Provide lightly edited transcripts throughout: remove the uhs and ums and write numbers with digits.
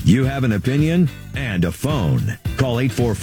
You have an opinion and a phone. Call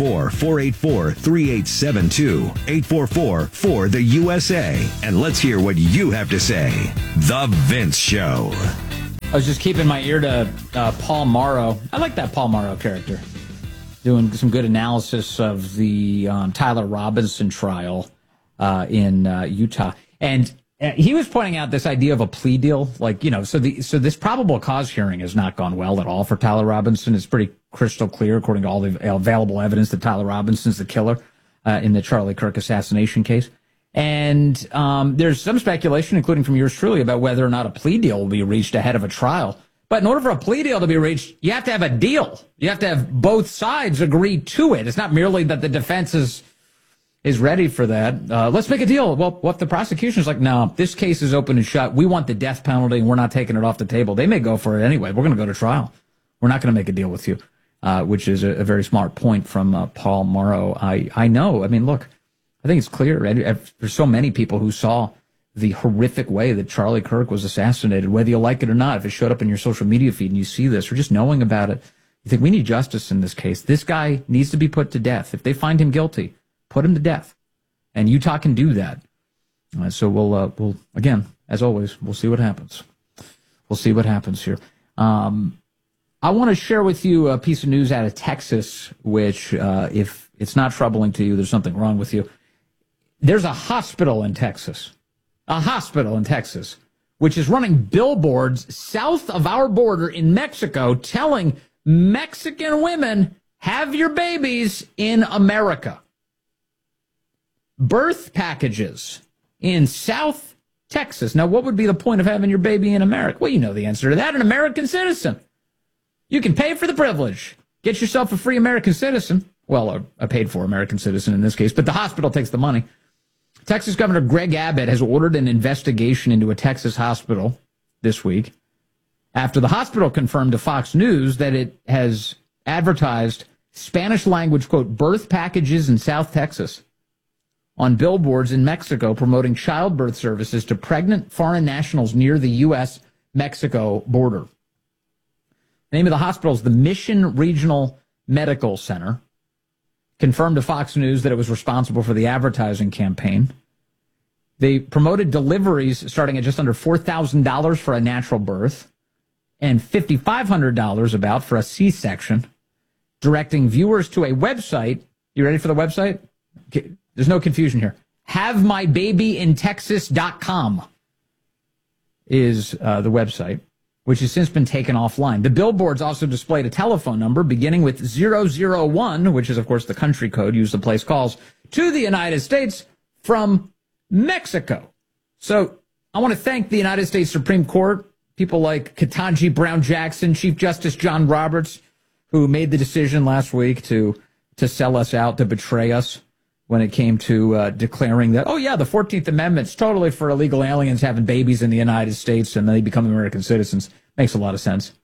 844-484-3872. 844-4-THE-USA. And let's hear what you have to say. The Vince Show. I was just keeping my ear to Paul Mauro. I like that Paul Mauro character. Doing some good analysis of the Tyler Robinson trial in Utah. And he was pointing out this idea of a plea deal. Like, you know, so this probable cause hearing has not gone well at all for Tyler Robinson. It's pretty crystal clear, according to all the available evidence, that Tyler Robinson's the killer in the Charlie Kirk assassination case. And there's some speculation, including from yours truly, about whether or not a plea deal will be reached ahead of a trial. But in order for a plea deal to be reached, you have to have a deal. You have to have both sides agree to it. It's not merely that the defense is ready for that. Let's make a deal. Well, what if the prosecution's like, no, this case is open and shut. We want the death penalty, and we're not taking it off the table. They may go for it anyway. We're going to go to trial. We're not going to make a deal with you, which is a very smart point from Paul Mauro. I know. I mean, look, I think it's clear. There's so many people who saw the horrific way that Charlie Kirk was assassinated, whether you like it or not. If it showed up in your social media feed and you see this, or just knowing about it, you think we need justice in this case. This guy needs to be put to death. If they find him guilty, put him to death. And Utah can do that. So we'll again, as always, we'll see what happens. We'll see what happens here. I want to share with you a piece of news out of Texas, which, if it's not troubling to you, there's something wrong with you. There's a hospital in Texas, which is running billboards south of our border in Mexico telling Mexican women, have your babies in America. Birth packages in South Texas. Now, what would be the point of having your baby in America? Well, you know the answer to that. An American citizen. You can pay for the privilege. Get yourself a free American citizen. Well, a paid-for American citizen in this case, but the hospital takes the money. Texas Governor Greg Abbott has ordered an investigation into a Texas hospital this week after the hospital confirmed to Fox News that it has advertised Spanish-language, quote, birth packages in South Texas on billboards in Mexico promoting childbirth services to pregnant foreign nationals near the U.S.-Mexico border. The name of the hospital is the Mission Regional Medical Center. Confirmed to Fox News that it was responsible for the advertising campaign. They promoted deliveries starting at just under $4,000 for a natural birth and $5,500 about for a C-section, directing viewers to a website. You ready for the website? There's no confusion here. HaveMyBabyInTexas.com is the website, which has since been taken offline. The billboards also displayed a telephone number beginning with 001, which is, of course, the country code used to place calls to the United States from Mexico. So I want to thank the United States Supreme Court, people like Ketanji Brown Jackson, Chief Justice John Roberts, who made the decision last week to sell us out, to betray us when it came to declaring that, oh, yeah, the 14th Amendment's totally for illegal aliens having babies in the United States and they become American citizens. Makes a lot of sense.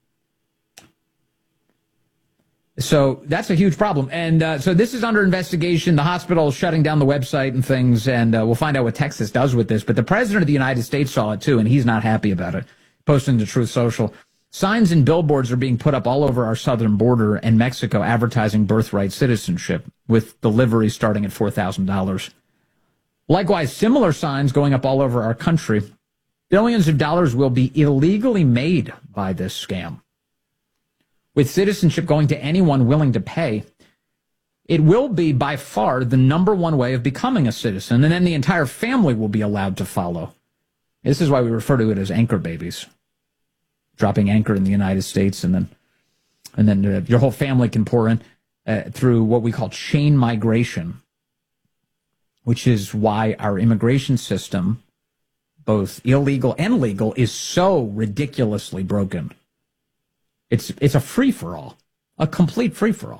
So that's a huge problem. And so this is under investigation. The hospital is shutting down the website and things, and we'll find out what Texas does with this. But the president of the United States saw it, too, and he's not happy about it, posting to Truth Social. Signs and billboards are being put up all over our southern border and Mexico advertising birthright citizenship, with deliveries starting at $4,000. Likewise, similar signs going up all over our country. Billions of dollars will be illegally made by this scam, with citizenship going to anyone willing to pay. It will be by far the number one way of becoming a citizen, and then the entire family will be allowed to follow. This is why we refer to it as anchor babies. Dropping anchor in the United States, and then your whole family can pour in through what we call chain migration, which is why our immigration system, both illegal and legal, is so ridiculously broken. It's a free-for-all, a complete free-for-all.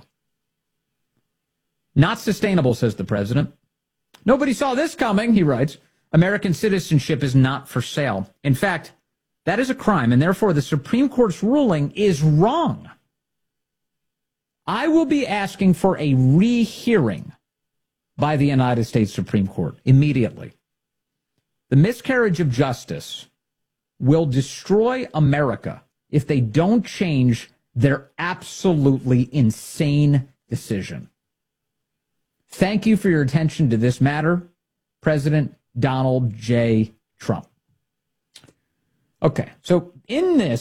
Not sustainable, says the president. Nobody saw this coming, he writes. American citizenship is not for sale. In fact, that is a crime, and therefore the Supreme Court's ruling is wrong. I will be asking for a rehearing by the United States Supreme Court immediately. The miscarriage of justice will destroy America if they don't change their absolutely insane decision. Thank you for your attention to this matter, President Donald J. Trump. Okay, so in this